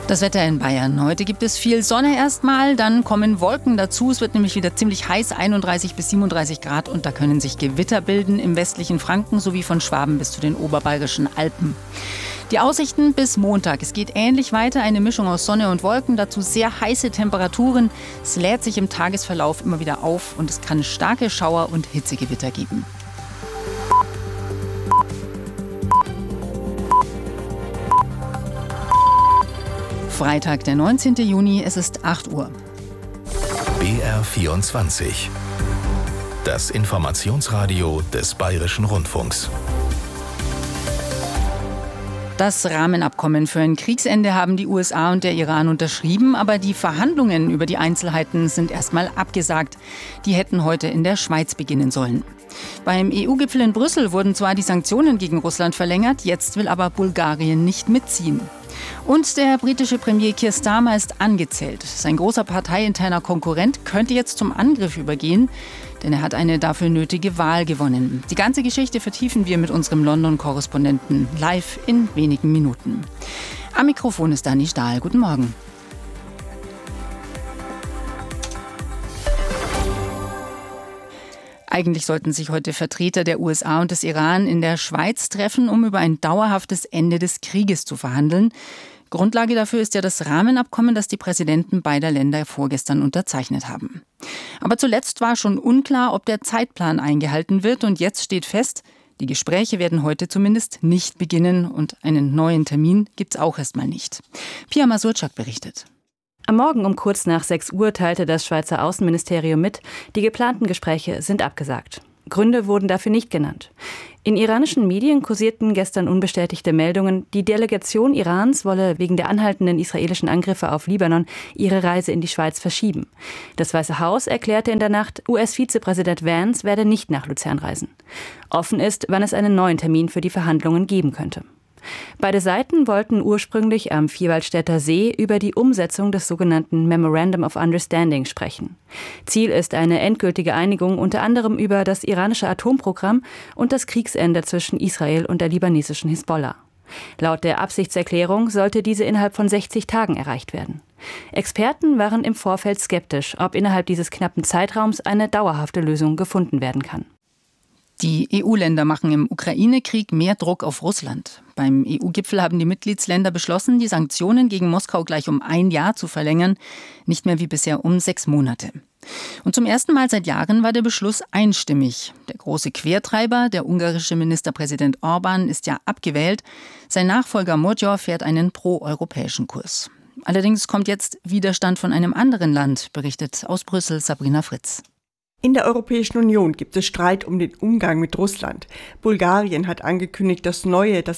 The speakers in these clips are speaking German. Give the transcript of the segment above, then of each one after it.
Das Wetter in Bayern. Heute gibt es viel Sonne erstmal, dann kommen Wolken dazu. Es wird nämlich wieder ziemlich heiß, 31 bis 37 Grad. Und da können sich Gewitter bilden im westlichen Franken sowie von Schwaben bis zu den oberbayerischen Alpen. Die Aussichten bis Montag. Es geht ähnlich weiter, eine Mischung aus Sonne und Wolken, dazu sehr heiße Temperaturen. Es lädt sich im Tagesverlauf immer wieder auf und es kann starke Schauer und Hitzegewitter geben. Freitag, der 19. Juni, es ist 8 Uhr. BR24. Das Informationsradio des Bayerischen Rundfunks. Das Rahmenabkommen für ein Kriegsende haben die USA und der Iran unterschrieben, aber die Verhandlungen über die Einzelheiten sind erstmal abgesagt. Die hätten heute in der Schweiz beginnen sollen. Beim EU-Gipfel in Brüssel wurden zwar die Sanktionen gegen Russland verlängert, jetzt will aber Bulgarien nicht mitziehen. Und der britische Premier Keir Starmer ist angezählt. Sein großer parteiinterner Konkurrent könnte jetzt zum Angriff übergehen, denn er hat eine dafür nötige Wahl gewonnen. Die ganze Geschichte vertiefen wir mit unserem London-Korrespondenten live in wenigen Minuten. Am Mikrofon ist Dani Stahl. Guten Morgen. Eigentlich sollten sich heute Vertreter der USA und des Iran in der Schweiz treffen, um über ein dauerhaftes Ende des Krieges zu verhandeln. Grundlage dafür ist ja das Rahmenabkommen, das die Präsidenten beider Länder vorgestern unterzeichnet haben. Aber zuletzt war schon unklar, ob der Zeitplan eingehalten wird. Und jetzt steht fest, die Gespräche werden heute zumindest nicht beginnen. Und einen neuen Termin gibt es auch erstmal nicht. Pia Masurczak berichtet. Am Morgen um kurz nach 6 Uhr teilte das Schweizer Außenministerium mit, die geplanten Gespräche sind abgesagt. Gründe wurden dafür nicht genannt. In iranischen Medien kursierten gestern unbestätigte Meldungen, die Delegation Irans wolle wegen der anhaltenden israelischen Angriffe auf Libanon ihre Reise in die Schweiz verschieben. Das Weiße Haus erklärte in der Nacht, US-Vizepräsident Vance werde nicht nach Luzern reisen. Offen ist, wann es einen neuen Termin für die Verhandlungen geben könnte. Beide Seiten wollten ursprünglich am Vierwaldstätter See über die Umsetzung des sogenannten Memorandum of Understanding sprechen. Ziel ist eine endgültige Einigung unter anderem über das iranische Atomprogramm und das Kriegsende zwischen Israel und der libanesischen Hisbollah. Laut der Absichtserklärung sollte diese innerhalb von 60 Tagen erreicht werden. Experten waren im Vorfeld skeptisch, ob innerhalb dieses knappen Zeitraums eine dauerhafte Lösung gefunden werden kann. Die EU-Länder machen im Ukraine-Krieg mehr Druck auf Russland. Beim EU-Gipfel haben die Mitgliedsländer beschlossen, die Sanktionen gegen Moskau gleich um 1 Jahr zu verlängern, nicht mehr wie bisher um 6 Monate. Und zum ersten Mal seit Jahren war der Beschluss einstimmig. Der große Quertreiber, der ungarische Ministerpräsident Orbán, ist ja abgewählt. Sein Nachfolger Magyar fährt einen pro-europäischen Kurs. Allerdings kommt jetzt Widerstand von einem anderen Land, berichtet aus Brüssel Sabrina Fritz. In der Europäischen Union gibt es Streit um den Umgang mit Russland. Bulgarien hat angekündigt, das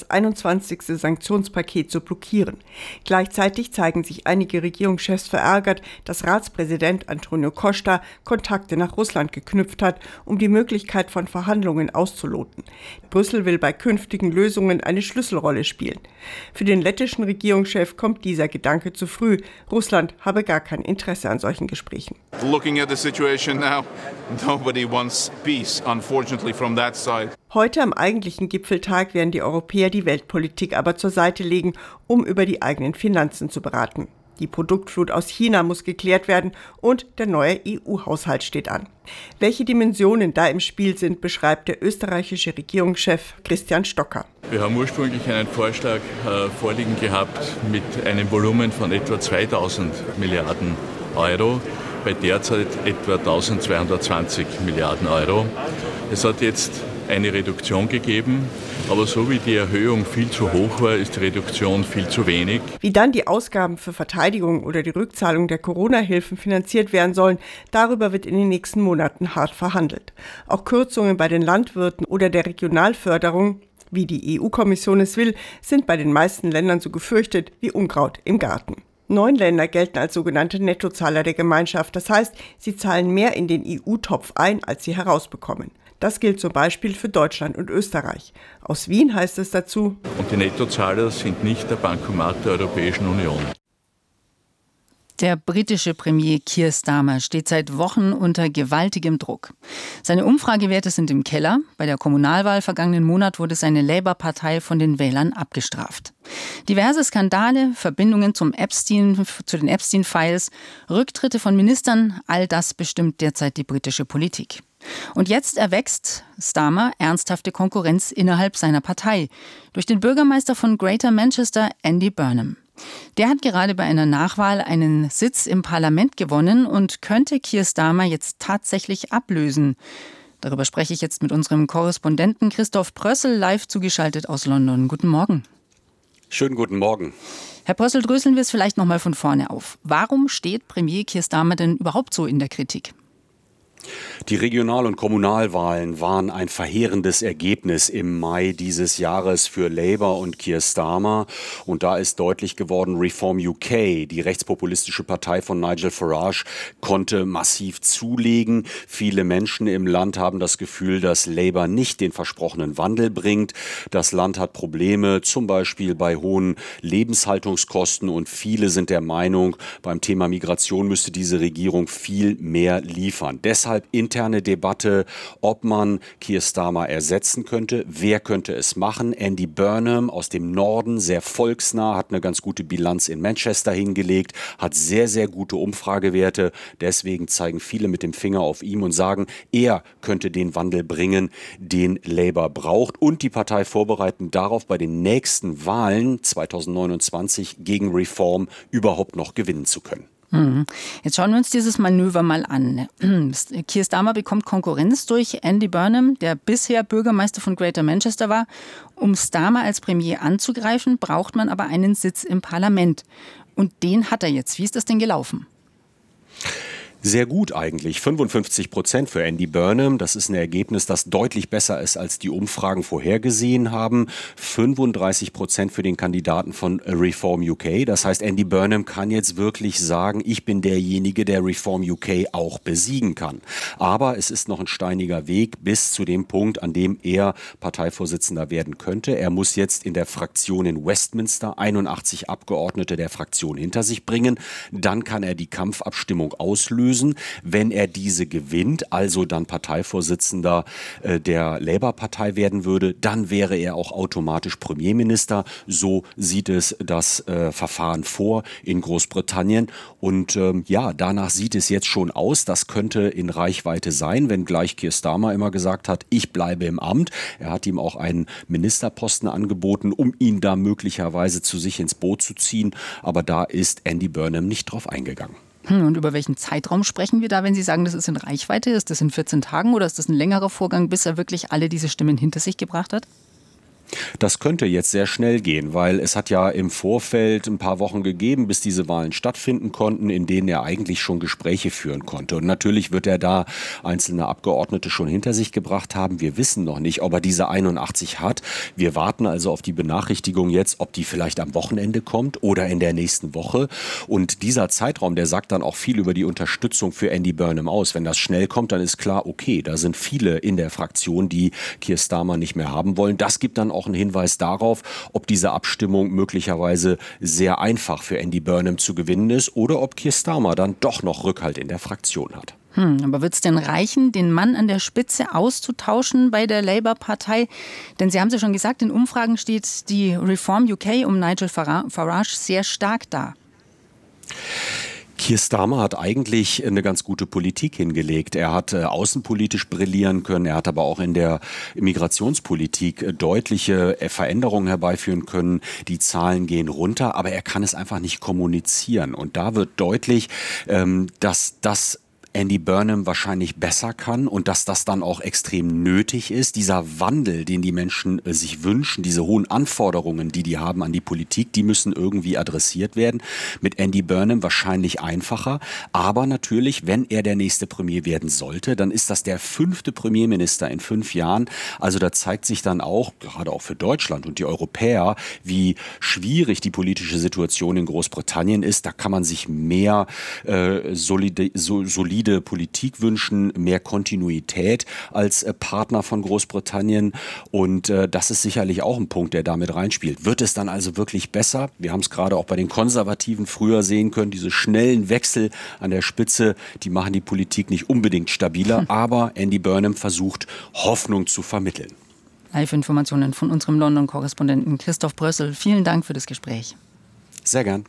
21. Sanktionspaket zu blockieren. Gleichzeitig zeigen sich einige Regierungschefs verärgert, dass Ratspräsident Antonio Costa Kontakte nach Russland geknüpft hat, um die Möglichkeit von Verhandlungen auszuloten. Brüssel will bei künftigen Lösungen eine Schlüsselrolle spielen. Für den lettischen Regierungschef kommt dieser Gedanke zu früh. Russland habe gar kein Interesse an solchen Gesprächen. Looking at the situation now, nobody wants peace, unfortunately, from that side. Heute am eigentlichen Gipfeltag werden die Europäer die Weltpolitik aber zur Seite legen, um über die eigenen Finanzen zu beraten. Die Produktflut aus China muss geklärt werden und der neue EU-Haushalt steht an. Welche Dimensionen da im Spiel sind, beschreibt der österreichische Regierungschef Christian Stocker. Wir haben ursprünglich einen Vorschlag vorliegen gehabt mit einem Volumen von etwa 2.000 Milliarden Euro, bei derzeit etwa 1.220 Milliarden Euro. Es hat jetzt eine Reduktion gegeben, aber so wie die Erhöhung viel zu hoch war, ist die Reduktion viel zu wenig. Wie dann die Ausgaben für Verteidigung oder die Rückzahlung der Corona-Hilfen finanziert werden sollen, darüber wird in den nächsten Monaten hart verhandelt. Auch Kürzungen bei den Landwirten oder der Regionalförderung, wie die EU-Kommission es will, sind bei den meisten Ländern so gefürchtet wie Unkraut im Garten. 9 Länder gelten als sogenannte Nettozahler der Gemeinschaft. Das heißt, sie zahlen mehr in den EU-Topf ein, als sie herausbekommen. Das gilt zum Beispiel für Deutschland und Österreich. Aus Wien heißt es dazu: Und die Nettozahler sind nicht der Bankomat der Europäischen Union. Der britische Premier Keir Starmer steht seit Wochen unter gewaltigem Druck. Seine Umfragewerte sind im Keller. Bei der Kommunalwahl vergangenen Monat wurde seine Labour-Partei von den Wählern abgestraft. Diverse Skandale, Verbindungen zu den Epstein-Files, Rücktritte von Ministern, all das bestimmt derzeit die britische Politik. Und jetzt erwächst Starmer ernsthafte Konkurrenz innerhalb seiner Partei durch den Bürgermeister von Greater Manchester, Andy Burnham. Der hat gerade bei einer Nachwahl einen Sitz im Parlament gewonnen und könnte Keir Starmer jetzt tatsächlich ablösen. Darüber spreche ich jetzt mit unserem Korrespondenten Christoph Prössl, live zugeschaltet aus London. Guten Morgen. Schönen guten Morgen. Herr Prössl, dröseln wir es vielleicht noch mal von vorne auf. Warum steht Premier Keir Starmer denn überhaupt so in der Kritik? Die Regional- und Kommunalwahlen waren ein verheerendes Ergebnis im Mai dieses Jahres für Labour und Keir Starmer. Und da ist deutlich geworden, Reform UK, die rechtspopulistische Partei von Nigel Farage, konnte massiv zulegen. Viele Menschen im Land haben das Gefühl, dass Labour nicht den versprochenen Wandel bringt. Das Land hat Probleme, zum Beispiel bei hohen Lebenshaltungskosten. Und viele sind der Meinung, beim Thema Migration müsste diese Regierung viel mehr liefern. Deshalb interne Debatte, ob man Keir Starmer ersetzen könnte. Wer könnte es machen? Andy Burnham aus dem Norden, sehr volksnah, hat eine ganz gute Bilanz in Manchester hingelegt, hat sehr, sehr gute Umfragewerte. Deswegen zeigen viele mit dem Finger auf ihn und sagen, er könnte den Wandel bringen, den Labour braucht und die Partei vorbereiten darauf, bei den nächsten Wahlen 2029 gegen Reform überhaupt noch gewinnen zu können. Jetzt schauen wir uns dieses Manöver mal an. Keir Starmer bekommt Konkurrenz durch Andy Burnham, der bisher Bürgermeister von Greater Manchester war. Um Starmer als Premier anzugreifen, braucht man aber einen Sitz im Parlament. Und den hat er jetzt. Wie ist das denn gelaufen? Sehr gut eigentlich. 55% für Andy Burnham. Das ist ein Ergebnis, das deutlich besser ist, als die Umfragen vorhergesehen haben. 35% für den Kandidaten von Reform UK. Das heißt, Andy Burnham kann jetzt wirklich sagen, ich bin derjenige, der Reform UK auch besiegen kann. Aber es ist noch ein steiniger Weg bis zu dem Punkt, an dem er Parteivorsitzender werden könnte. Er muss jetzt in der Fraktion in Westminster 81 Abgeordnete der Fraktion hinter sich bringen. Dann kann er die Kampfabstimmung auslösen. Wenn er diese gewinnt, also dann Parteivorsitzender der Labour-Partei werden würde, dann wäre er auch automatisch Premierminister. So sieht es das Verfahren vor in Großbritannien. Und danach sieht es jetzt schon aus. Das könnte in Reichweite sein, wenngleich Keir Starmer immer gesagt hat, ich bleibe im Amt. Er hat ihm auch einen Ministerposten angeboten, um ihn da möglicherweise zu sich ins Boot zu ziehen. Aber da ist Andy Burnham nicht drauf eingegangen. Und über welchen Zeitraum sprechen wir da, wenn Sie sagen, das ist in Reichweite? Ist das in 14 Tagen oder ist das ein längerer Vorgang, bis er wirklich alle diese Stimmen hinter sich gebracht hat? Das könnte jetzt sehr schnell gehen, weil es hat ja im Vorfeld ein paar Wochen gegeben, bis diese Wahlen stattfinden konnten, in denen er eigentlich schon Gespräche führen konnte. Und natürlich wird er da einzelne Abgeordnete schon hinter sich gebracht haben. Wir wissen noch nicht, ob er diese 81 hat. Wir warten also auf die Benachrichtigung jetzt, ob die vielleicht am Wochenende kommt oder in der nächsten Woche. Und dieser Zeitraum, der sagt dann auch viel über die Unterstützung für Andy Burnham aus. Wenn das schnell kommt, dann ist klar, okay, da sind viele in der Fraktion, die Keir Starmer nicht mehr haben wollen. Das gibt dann auch ein Hinweis darauf, ob diese Abstimmung möglicherweise sehr einfach für Andy Burnham zu gewinnen ist oder ob Keir Starmer dann doch noch Rückhalt in der Fraktion hat. Aber wird es denn reichen, den Mann an der Spitze auszutauschen bei der Labour-Partei? Denn Sie haben es ja schon gesagt, in Umfragen steht die Reform UK um Nigel Farage sehr stark da. Keir Starmer hat eigentlich eine ganz gute Politik hingelegt. Er hat außenpolitisch brillieren können, er hat aber auch in der Migrationspolitik deutliche Veränderungen herbeiführen können. Die Zahlen gehen runter, aber er kann es einfach nicht kommunizieren. Und da wird deutlich, dass das Andy Burnham wahrscheinlich besser kann und dass das dann auch extrem nötig ist. Dieser Wandel, den die Menschen sich wünschen, diese hohen Anforderungen, die die haben an die Politik, die müssen irgendwie adressiert werden. Mit Andy Burnham wahrscheinlich einfacher. Aber natürlich, wenn er der nächste Premier werden sollte, dann ist das der 5. Premierminister in 5 Jahren. Also da zeigt sich dann auch, gerade auch für Deutschland und die Europäer, wie schwierig die politische Situation in Großbritannien ist. Da kann man sich mehr solide solide Politik wünschen, mehr Kontinuität als Partner von Großbritannien. Und das ist sicherlich auch ein Punkt, der damit reinspielt. Wird es dann also wirklich besser? Wir haben es gerade auch bei den Konservativen früher sehen können. Diese schnellen Wechsel an der Spitze, die machen die Politik nicht unbedingt stabiler. Aber Andy Burnham versucht, Hoffnung zu vermitteln. Live-Informationen von unserem London-Korrespondenten Christoph Brössel. Vielen Dank für das Gespräch. Sehr gern.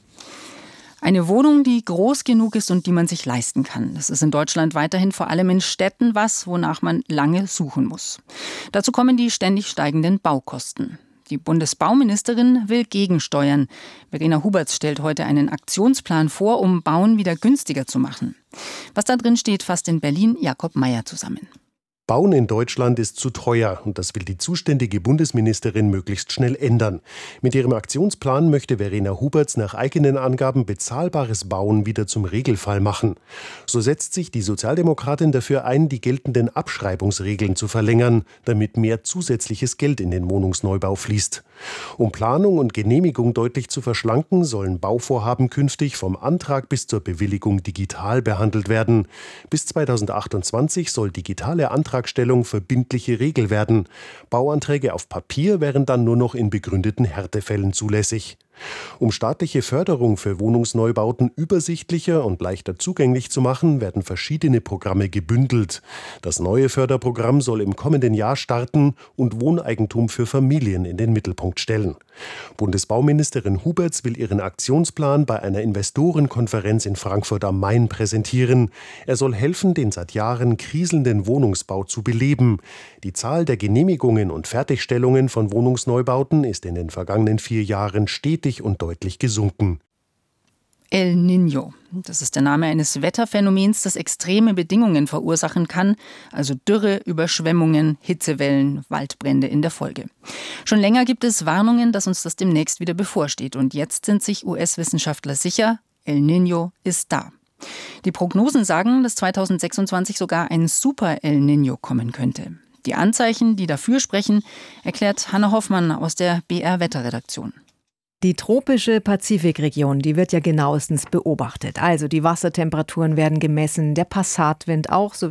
Eine Wohnung, die groß genug ist und die man sich leisten kann. Das ist in Deutschland weiterhin vor allem in Städten wonach man lange suchen muss. Dazu kommen die ständig steigenden Baukosten. Die Bundesbauministerin will gegensteuern. Verena Huberts stellt heute einen Aktionsplan vor, um Bauen wieder günstiger zu machen. Was da drin steht, fasst in Berlin Jakob Mayer zusammen. Bauen in Deutschland ist zu teuer und das will die zuständige Bundesministerin möglichst schnell ändern. Mit ihrem Aktionsplan möchte Verena Huberts nach eigenen Angaben bezahlbares Bauen wieder zum Regelfall machen. So setzt sich die Sozialdemokratin dafür ein, die geltenden Abschreibungsregeln zu verlängern, damit mehr zusätzliches Geld in den Wohnungsneubau fließt. Um Planung und Genehmigung deutlich zu verschlanken, sollen Bauvorhaben künftig vom Antrag bis zur Bewilligung digital behandelt werden. Bis 2028 soll digitale Antragstellung verbindliche Regel werden. Bauanträge auf Papier wären dann nur noch in begründeten Härtefällen zulässig. Um staatliche Förderung für Wohnungsneubauten übersichtlicher und leichter zugänglich zu machen, werden verschiedene Programme gebündelt. Das neue Förderprogramm soll im kommenden Jahr starten und Wohneigentum für Familien in den Mittelpunkt stellen. Bundesbauministerin Huberts will ihren Aktionsplan bei einer Investorenkonferenz in Frankfurt am Main präsentieren. Er soll helfen, den seit Jahren kriselnden Wohnungsbau zu beleben. Die Zahl der Genehmigungen und Fertigstellungen von Wohnungsneubauten ist in den vergangenen 4 Jahren stetig und deutlich gesunken. El Niño, das ist der Name eines Wetterphänomens, das extreme Bedingungen verursachen kann, also Dürre, Überschwemmungen, Hitzewellen, Waldbrände in der Folge. Schon länger gibt es Warnungen, dass uns das demnächst wieder bevorsteht. Und jetzt sind sich US-Wissenschaftler sicher, El Niño ist da. Die Prognosen sagen, dass 2026 sogar ein Super El Niño kommen könnte. Die Anzeichen, die dafür sprechen, erklärt Hanna Hoffmann aus der BR-Wetterredaktion. Die tropische Pazifikregion, die wird ja genauestens beobachtet. Also die Wassertemperaturen werden gemessen, der Passatwind auch,